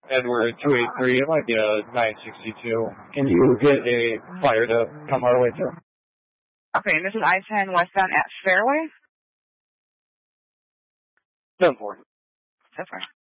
Edward 283, it might be a 962. Can you get a flyer to come our way too? Okay, and this is I-10 westbound at Fairway? 7-4. So far.